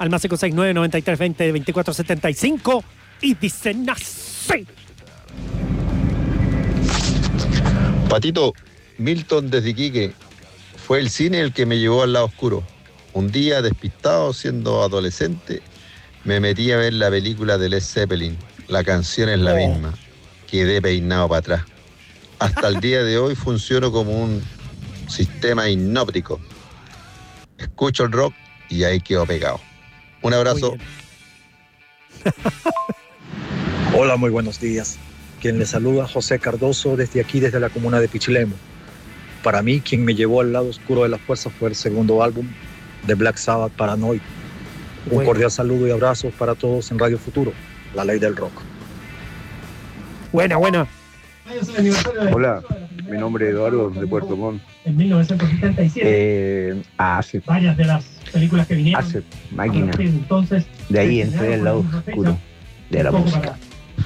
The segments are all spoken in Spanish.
al más 569 93 20 24 75 y dicen así. Patito, Milton desde Iquique. Fue el cine el que me llevó al lado oscuro. Un día, despistado, siendo adolescente, me metí a ver la película de Led Zeppelin. La canción es la misma. Quedé peinado para atrás. Hasta el día de hoy funciono como un sistema hipnótico. Escucho el rock y ahí quedo pegado. Un abrazo. Hola, muy buenos días. Quien le saluda, José Cardoso, desde aquí, desde la comuna de Pichilemu. Para mí, quien me llevó al lado oscuro de la fuerza fue el segundo álbum de Black Sabbath, Paranoid. Un cordial saludo y abrazos para todos en Radio Futuro, la ley del rock. Buena. Hola, mi nombre es Eduardo de Puerto Montt. En 1977. ASEP. Varias de las películas que vinieron. ASEP, máquina. Entonces, de ahí entré al lado oscuro de la música.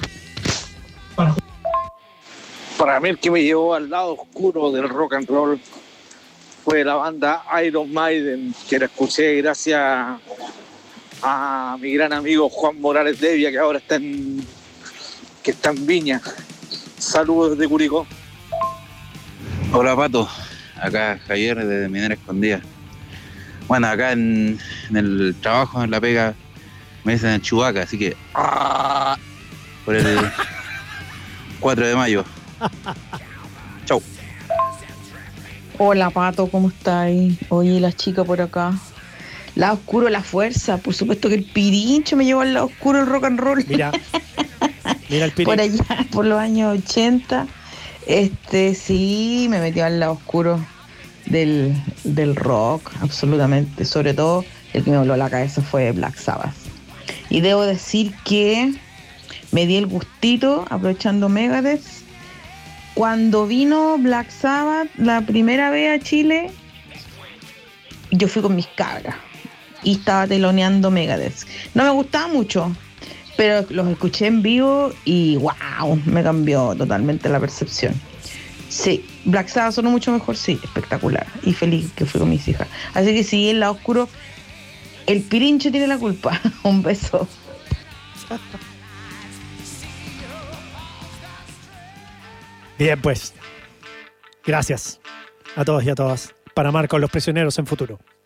Para mí el que me llevó al lado oscuro del rock and roll fue la banda Iron Maiden, que la escuché gracias a mi gran amigo Juan Morales Devia, que ahora está en Viña. Saludos desde Curicó. Hola Pato, acá Javier de Minera Escondida. Bueno, acá en el trabajo, en la pega, me dicen el Chewbacca, así que por el 4 de mayo. Chau. Hola Pato, ¿cómo estáis? Oye, la chica por acá. Lado oscuro, la fuerza. Por supuesto que el Pirincho me llevó al lado oscuro el rock and roll. Mira el Pirincho. Por allá, por los años 80. Sí, me metió al lado oscuro del rock, absolutamente. Sobre todo, el que me voló la cabeza fue Black Sabbath. Y debo decir que me di el gustito, aprovechando Megadeth. Cuando vino Black Sabbath la primera vez a Chile, yo fui con mis cabras y estaba teloneando Megadeth. No me gustaba mucho, pero los escuché en vivo y wow, me cambió totalmente la percepción. Sí, Black Sabbath sonó mucho mejor, sí, espectacular. Y feliz que fui con mis hijas. Así que sí, en lado oscuro, el Pirincho tiene la culpa. Un beso. Bien, pues. Gracias a todos y a todas. Para Marcos, los prisioneros en futuro.